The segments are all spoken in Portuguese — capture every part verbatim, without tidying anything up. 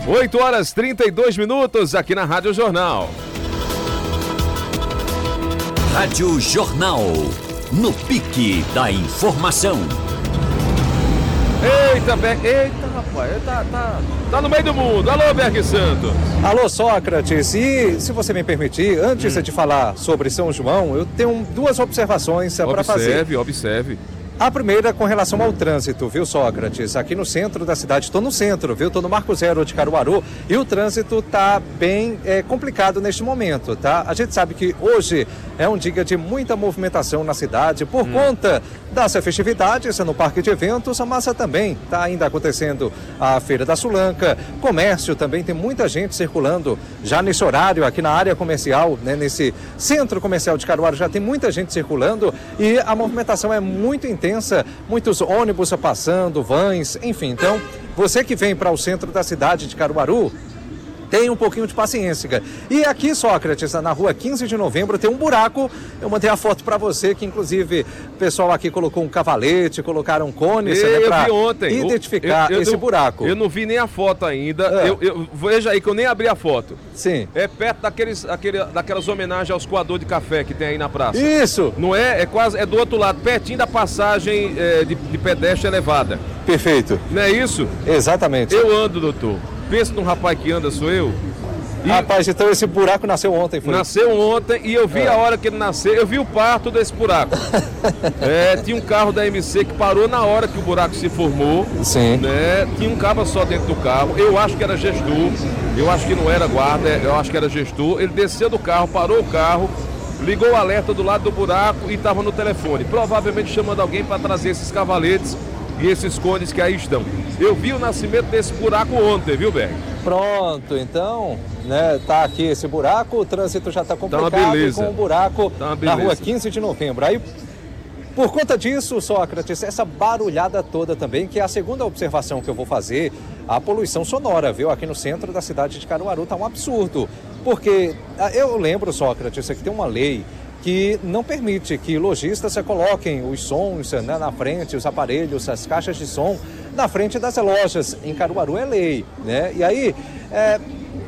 oito horas e trinta e dois minutos aqui na Rádio Jornal. Rádio Jornal, no pique da informação. Eita, Berg... Eita, rapaz, tá, tá, tá no meio do mundo. Alô, Berg Santos. Alô, Sócrates. E, se você me permitir, antes hum. de falar sobre São João, eu tenho duas observações para fazer. Observe, observe. A primeira com relação ao trânsito, viu, Sócrates? Aqui no centro da cidade, estou no centro, viu? Estou no Marco Zero de Caruaru e o trânsito está bem é, complicado neste momento, tá? A gente sabe que hoje é um dia de muita movimentação na cidade por hum. conta das festividades no Parque de Eventos, mas também está ainda acontecendo a Feira da Sulanca, comércio também, tem muita gente circulando já nesse horário aqui na área comercial, né? Nesse centro comercial de Caruaru já tem muita gente circulando e a movimentação é muito intensa. Muitos ônibus passando, vans, enfim. Então, você que vem para o centro da cidade de Caruaru, tem um pouquinho de paciência. E aqui, Sócrates, na rua quinze de novembro, tem um buraco. Eu mandei a foto para você, que inclusive o pessoal aqui colocou um cavalete, colocaram cones, né, para identificar eu, eu, esse eu, buraco. Eu não vi nem a foto ainda. É. Eu, eu, veja aí que eu nem abri a foto. Sim. É perto daqueles, aquele, daquelas homenagens aos coadores de café que tem aí na praça. Isso. Não é? É quase, é do outro lado, pertinho da passagem é, de, de pedestre elevada. Perfeito. Não é isso? Exatamente. Eu ando, doutor. Pensa num rapaz que anda, sou eu. E rapaz, então esse buraco nasceu ontem, foi? Nasceu ontem e eu vi é. a hora que ele nasceu, eu vi o parto desse buraco. é, tinha um carro da M C que parou na hora que o buraco se formou. Sim. Né? Tinha um cabo só dentro do carro, eu acho que era gestor, eu acho que não era guarda, eu acho que era gestor. Ele desceu do carro, parou o carro, ligou o alerta do lado do buraco e estava no telefone, provavelmente chamando alguém para trazer esses cavaletes e esses cones que aí estão. Eu vi o nascimento desse buraco ontem, viu, Berg? Pronto, então, né, tá aqui esse buraco, o trânsito já está complicado tá com o buraco tá na rua quinze de novembro. Aí, por conta disso, Sócrates, essa barulhada toda também, que é a segunda observação que eu vou fazer, a poluição sonora, viu? Aqui no centro da cidade de Caruaru tá um absurdo, porque eu lembro, Sócrates, que tem uma lei que não permite que lojistas coloquem os sons, né, na frente, os aparelhos, as caixas de som na frente das lojas. Em Caruaru é lei, né? E aí, é,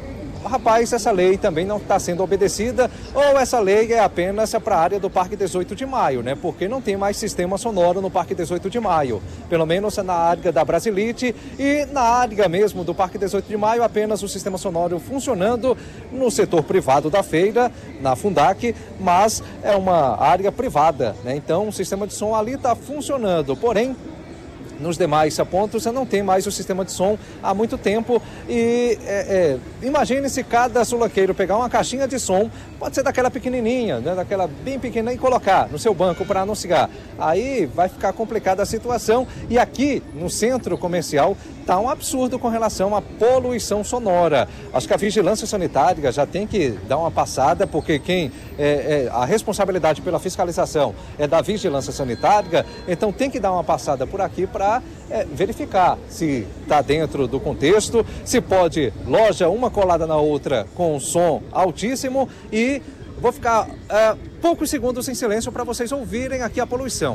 rapaz, essa lei também não está sendo obedecida, ou essa lei é apenas para a área do Parque dezoito de maio, né? Porque não tem mais sistema sonoro no Parque dezoito de maio, pelo menos na área da Brasilite e na área mesmo do Parque dezoito de maio, apenas o sistema sonoro funcionando no setor privado da feira, na Fundac, mas é uma área privada, né? Então o sistema de som ali está funcionando, porém nos demais pontos você não tem mais o sistema de som há muito tempo e é, é, imagine se cada sulanqueiro pegar uma caixinha de som, pode ser daquela pequenininha, né, daquela bem pequena, e colocar no seu banco para anunciar. Aí vai ficar complicada a situação e aqui no centro comercial está um absurdo com relação à poluição sonora. Acho que a vigilância sanitária já tem que dar uma passada, porque quem é, é, a responsabilidade pela fiscalização é da vigilância sanitária, então tem que dar uma passada por aqui para é, verificar se está dentro do contexto, se pode loja uma colada na outra com som altíssimo. E vou ficar é, poucos segundos em silêncio para vocês ouvirem aqui a poluição.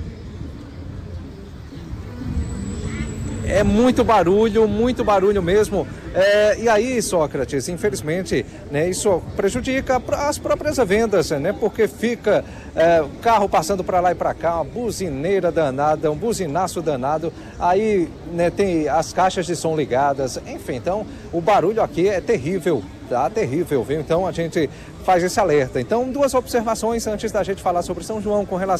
É muito barulho, muito barulho mesmo. É, e aí, Sócrates, infelizmente, né, isso prejudica as próprias vendas, né? Porque fica é, o carro passando para lá e para cá, uma buzineira danada, um buzinaço danado. Aí, né, tem as caixas de som ligadas. Enfim, então o barulho aqui é terrível, tá? Terrível, viu? Então a gente faz esse alerta. Então, duas observações antes da gente falar sobre São João com relação